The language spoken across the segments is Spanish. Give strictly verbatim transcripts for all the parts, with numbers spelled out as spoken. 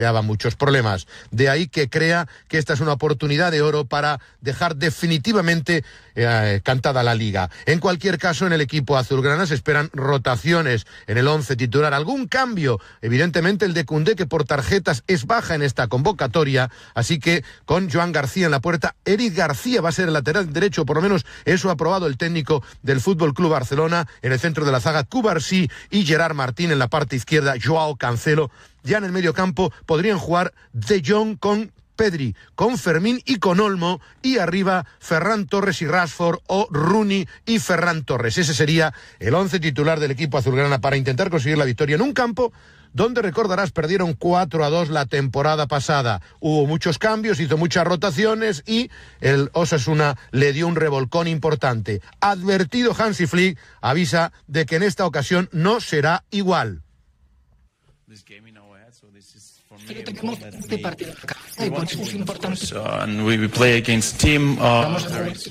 creaba muchos problemas. De ahí que crea que esta es una oportunidad de oro para dejar definitivamente eh, cantada la liga. En cualquier caso, en el equipo azulgrana se esperan rotaciones en el once titular. Algún cambio, evidentemente el de Koundé, que por tarjetas es baja en esta convocatoria, así que con Joan García en la puerta, Eric García va a ser el lateral derecho, por lo menos eso ha aprobado el técnico del F C Barcelona. En el centro de la zaga, Cubarsí y Gerard Martín. En la parte izquierda, Joao Cancelo. Ya en el medio campo podrían jugar De Jong con Pedri, con Fermín y con Olmo, y arriba Ferran Torres y Rashford, o Rooney y Ferran Torres. Ese sería el once titular del equipo azulgrana para intentar conseguir la victoria en un campo donde, recordarás, perdieron cuatro a dos la temporada pasada. Hubo muchos cambios, hizo muchas rotaciones y el Osasuna le dio un revolcón importante. Advertido Hansi Flick, avisa de que en esta ocasión no será igual. Este partido acá, es importante. Vamos a jugar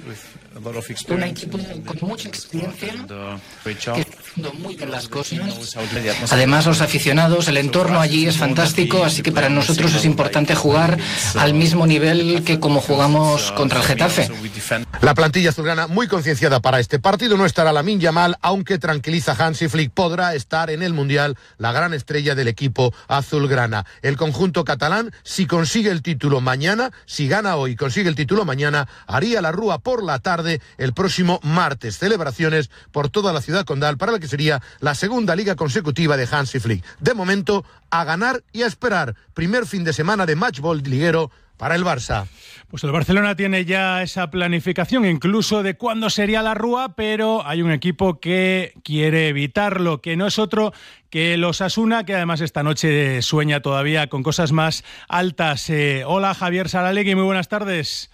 un equipo con mucha experiencia, que está haciendo muy bien las cosas. Además, los aficionados, el entorno allí es fantástico, así que para nosotros es importante jugar al mismo nivel que como jugamos contra el Getafe. La plantilla azulgrana muy concienciada para este partido. No estará Lamine Yamal, aunque tranquiliza Hansi Flick, podrá estar en el Mundial la gran estrella del equipo azulgrana. El conjunto catalán, si consigue el título mañana, si gana hoy y consigue el título mañana, haría la rúa por la tarde el próximo martes. Celebraciones por toda la ciudad condal para la que sería la segunda liga consecutiva de Hansi Flick. De momento, a ganar y a esperar. Primer fin de semana de matchball liguero para el Barça. Pues el Barcelona tiene ya esa planificación incluso de cuándo sería la rúa, pero hay un equipo que quiere evitarlo, que no es otro que el Osasuna, que además esta noche sueña todavía con cosas más altas. Eh, hola, Javier Saralegui, muy buenas tardes.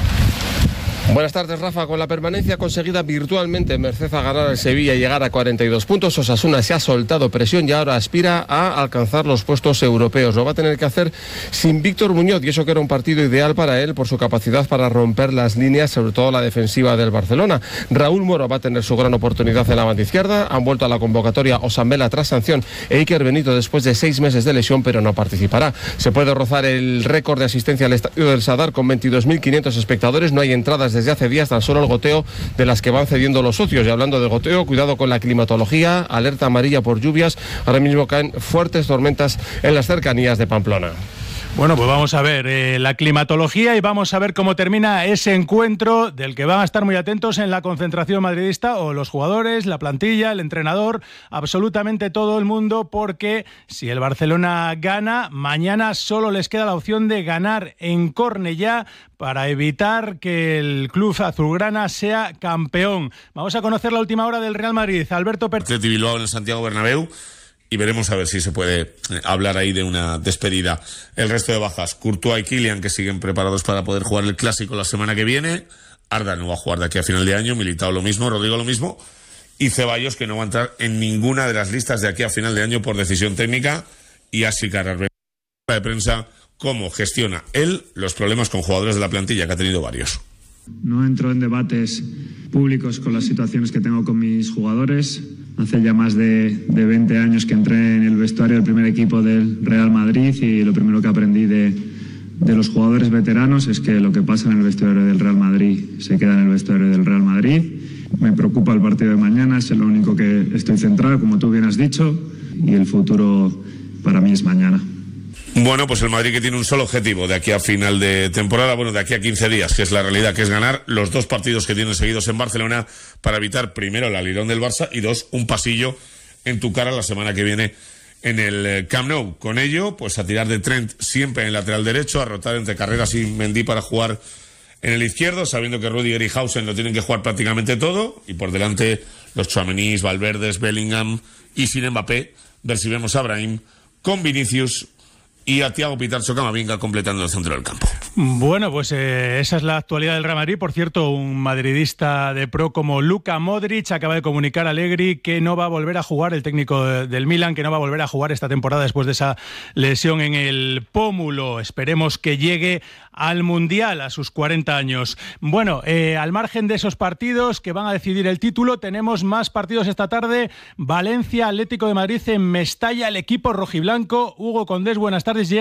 Buenas tardes, Rafa. Con la permanencia conseguida virtualmente, merced a ganar al Sevilla y llegar a cuarenta y dos puntos, Osasuna se ha soltado presión y ahora aspira a alcanzar los puestos europeos. Lo va a tener que hacer sin Víctor Muñoz, y eso que era un partido ideal para él por su capacidad para romper las líneas, sobre todo la defensiva del Barcelona. Raúl Moro va a tener su gran oportunidad en la banda izquierda. Han vuelto a la convocatoria Osamela tras sanción e Iker Benito después de seis meses de lesión, pero no participará. Se puede rozar el récord de asistencia al estadio del Sadar con veintidós mil quinientos espectadores. No hay entradas desde hace días, tan solo el goteo de las que van cediendo los socios. Y hablando de goteo, cuidado con la climatología, alerta amarilla por lluvias. Ahora mismo caen fuertes tormentas en las cercanías de Pamplona. Bueno, pues vamos a ver eh, la climatología y vamos a ver cómo termina ese encuentro del que van a estar muy atentos en la concentración madridista, o los jugadores, la plantilla, el entrenador, absolutamente todo el mundo, porque si el Barcelona gana, mañana solo les queda la opción de ganar en Cornellá para evitar que el club azulgrana sea campeón. Vamos a conocer la última hora del Real Madrid. Alberto Pérez. Atleti Bilbao en el Santiago Bernabéu. Y veremos a ver si se puede hablar ahí de una despedida. El resto de bajas, Courtois y Kylian, que siguen preparados para poder jugar el Clásico la semana que viene. Arda no va a jugar de aquí a final de año. Militao lo mismo, Rodrigo lo mismo. Y Ceballos, que no va a entrar en ninguna de las listas de aquí a final de año por decisión técnica. Y así Carras de prensa, cómo gestiona él los problemas con jugadores de la plantilla, que ha tenido varios. No entro en debates públicos con las situaciones que tengo con mis jugadores. Hace ya más de, de veinte años que entré en el vestuario del primer equipo del Real Madrid, y lo primero que aprendí de, de los jugadores veteranos es que lo que pasa en el vestuario del Real Madrid se queda en el vestuario del Real Madrid. Me preocupa el partido de mañana, es lo único que estoy centrado, como tú bien has dicho, y el futuro para mí es mañana. Bueno, pues el Madrid, que tiene un solo objetivo de aquí a final de temporada, bueno, de aquí a quince días, que es la realidad, que es ganar los dos partidos que tienen seguidos en Barcelona para evitar, primero, el alirón del Barça, y dos, un pasillo en tu cara la semana que viene en el Camp Nou. Con ello, pues a tirar de Trent siempre en el lateral derecho, a rotar entre Carreras y Mendy para jugar en el izquierdo, sabiendo que Rüdiger y Hausen lo tienen que jugar prácticamente todo, y por delante los Tchouaménis, Valverdes, Bellingham y sin Mbappé, ver si vemos a Brahim con Vinicius y a Thiago Pitarcho Camavinga completando el centro del campo. Bueno, pues eh, esa es la actualidad del Real Madrid. Por cierto, un madridista de pro como Luka Modric acaba de comunicar a Allegri que no va a volver a jugar, el técnico del Milan, que no va a volver a jugar esta temporada después de esa lesión en el pómulo. Esperemos que llegue al Mundial a sus cuarenta años. Bueno, eh, al margen de esos partidos que van a decidir el título, tenemos más partidos esta tarde. Valencia, Atlético de Madrid en Mestalla, el equipo rojiblanco. Hugo Condés, buenas tardes.